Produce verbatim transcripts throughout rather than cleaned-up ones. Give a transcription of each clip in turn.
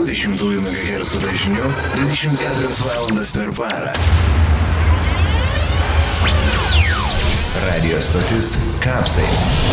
dvidešimt megahercų dažniu dvidešimt keturias valandas per parą. Radio stotis Kapsai.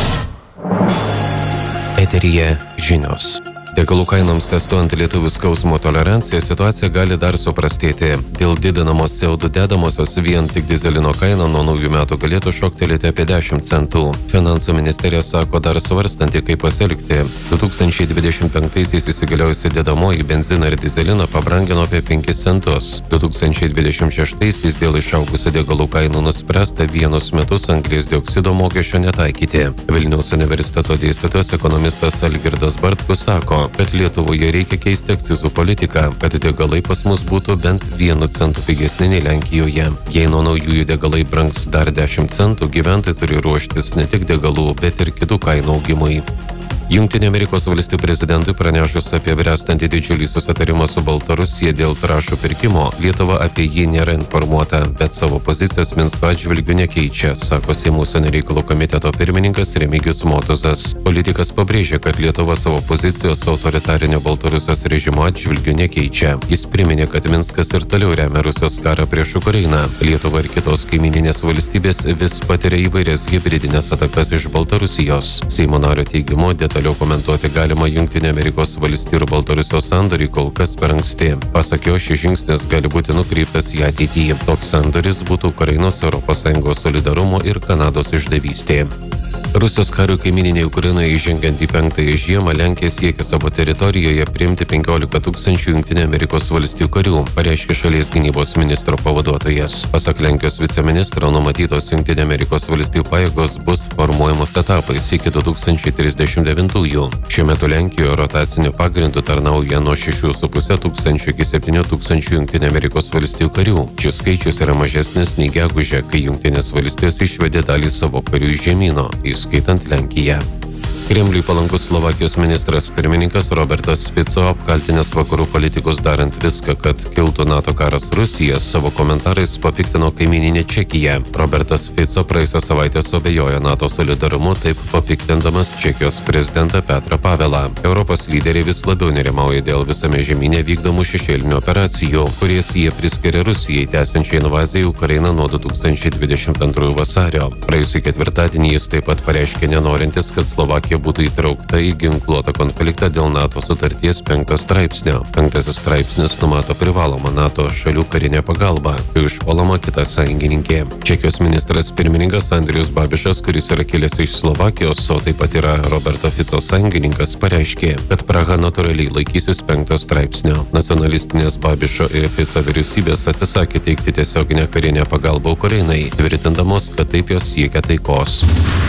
Eteryje žinios. Degalų kainoms testuojant lietuvių skausmo toleranciją situacija gali dar suprastėti. Dėl didinamos C O du dedamosios vien tik dizelino kaina nuo naujų metų galėtų šoktelėti apie dešimt centų. Finansų ministerija sako dar svarstanti, kaip pasielgti. du tūkstančiai dvidešimt penktaisiais įsigaliojusi dedamoji benziną ir dizeliną pabrangino apie penkis centus. du tūkstančiai dvidešimt šeštaisiais dėl išaugusių degalų kainų nuspręsta vienus metus anglies dioksido mokesčio netaikyti. Vilniaus universiteto dėstytojas ekonomistas Algirdas Bartkus sako, kad Lietuvoje reikia keisti akcizų politiką, kad degalai pas mus būtų bent vienu centu pigesni nei Lenkijoje. Jei nuo naujųjų degalai brangs dar dešimt centų, gyventojai turi ruoštis ne tik degalų, bet ir kitų kainų augimui. Jungtinių Amerikos valstijų prezidentui pranešus apie bręstantį didžiulį susitarimą su Baltarusija dėl trąšų pirkimo, Lietuva apie jį nėra informuota, bet savo pozicijas Minsko atžvilgiu nekeičia, sako Seimo užsienio reikalų komiteto pirmininkas Remigijus Motuzas. Politikas pabrėžė, kad Lietuva savo pozicijos autoritarinio Baltarusijos režimo atžvilgiu nekeičia. Jis priminė, kad Minskas ir toliau remia Rusijos karą prieš Ukrainą. Lietuva ir kitos kaimininės valstybės vis patiria įvairias hibridinės atakas iš Baltarusijos. Seimo nario teigimu, toliau komentuoti galima Jungtinių Amerikos valstijų ir Baltarusijos sandorį kol kas per anksti. Pasak jo, šis žingsnis gali būti nukreiptas į ateitį. Toks sandoris būtų Ukrainos, Europos Sąjungos solidarumo ir Kanados išdavystė. Rusijos karių kaimininėje Ukrainoje įžengiant į penktąją žiemą, Lenkija siekia savo teritorijoje priimti penkiolika tūkstančių Jungtinių Amerikos valstijų karių, pareiškė šalies gynybos ministro pavaduotojas. Pasak Lenkijos viceministro, numatytos Jungtinių Amerikos valstijų pajėgos bus formuojamos etapais iki du tūkstančiai trisdešimt devintųjų. Šiuo metu Lenkijoje rotaciniu pagrindu tarnauja nuo šešių su puse tūkstančių iki septynių tūkstančių Jungtinių Amerikos valstijų karių. Šis skaičius yra mažesnis nei gegužę, kai Jungtinės valstijos išvedė dalį savo karių iš žemyno, įskaitant Lenkiją. Kremliui palankus Slovakijos ministras pirmininkas Robertas Fico, apkaltinęs vakarų politikus darant viską, kad kiltų NATO karas Rusija, savo komentarais papiktino kaimyninę Čekiją. Robertas Fico praėjusią savaitę suabejojo NATO solidarumu, taip papiktindamas Čekijos prezidentą Petrą Pavelą. Europos lyderiai vis labiau nerimauja dėl visame žemyne vykdomų šešėlinių operacijų, kurias jie priskiria Rusijai tęsiančiai invaziją į Ukrainą nuo du tūkstančiai dvidešimt antrųjų vasario. Praėjusį ketvirtadienį jis taip pat pareiškė nenorintis, kad Slovakija būtų įtraukta į ginkluotą konfliktą dėl NATO sutarties penkto straipsnio. Penktasis straipsnis numato privalomą NATO šalių karinę pagalbą, kai užpuolama kita sąjungininkė. Čekijos ministras pirmininkas Andrius Babišas, kuris yra kilęs iš Slovakijos, o taip pat yra Roberto Fico sąjungininkas, pareiškė, kad Praha natūraliai laikysis penkto straipsnio. Nacionalistinės Babišo ir Fico vyriausybės atsisakė teikti tiesioginę karinę pagalbą Ukrainai, tvirtindamos, kad taip jos siekia taikos.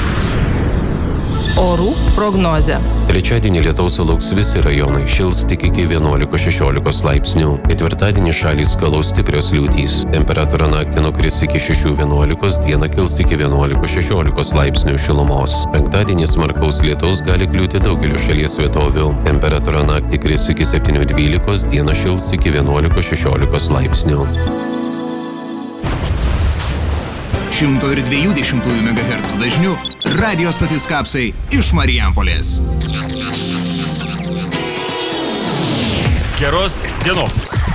Orų prognozė. Trečiadienį lietaus sulauks visi rajonai, šils tik iki vienuolikos šešiolikos laipsnių. Ketvirtadienį šalį skalaus stiprios liūtys. Temperatūra naktį nukris iki šešių vienuolikos, dieną kils iki vienuolikos šešiolikos laipsnių šilumos. Penktadienį smarkaus lietaus gali kliūti daugeliu šalies vietovių. Temperatūra naktį kris iki septynių dvylikos, dieną šils iki vienuolikos šešiolikos laipsnių. šimto dvidešimt megahercų dažniu radio stotis Kapsai iš Marijampolės. Geros dienos.